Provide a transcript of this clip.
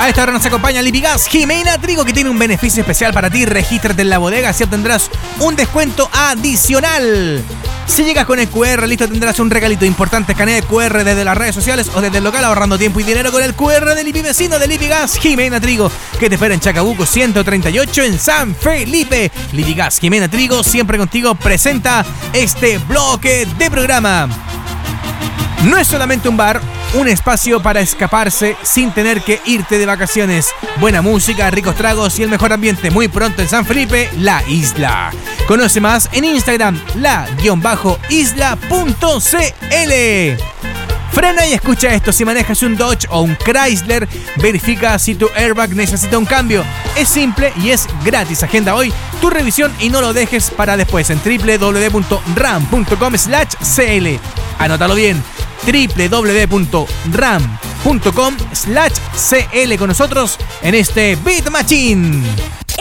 A esta hora nos acompaña Lipigas Jimena Trigo, que tiene un beneficio especial para ti. Regístrate en la bodega, así obtendrás un descuento adicional. Si llegas con el QR listo, tendrás un regalito importante. Escanea el QR desde las redes sociales o desde el local, ahorrando tiempo y dinero con el QR del Lipi Vecino de Lipigas Jimena Trigo, que te espera en Chacabuco 138 en San Felipe. Lipigas Jimena Trigo, siempre contigo, presenta este bloque de programa. No es solamente un bar, un espacio para escaparse sin tener que irte de vacaciones. Buena música, ricos tragos y el mejor ambiente. Muy pronto en San Felipe, La Isla. Conoce más en Instagram, la-isla.cl. Frena y escucha esto. Si manejas un Dodge o un Chrysler, verifica si tu airbag necesita un cambio. Es simple y es gratis. Agenda hoy tu revisión y no lo dejes para después en www.ram.com/cl. Anótalo bien, www.ram.com/cl con nosotros en este Beat Machine.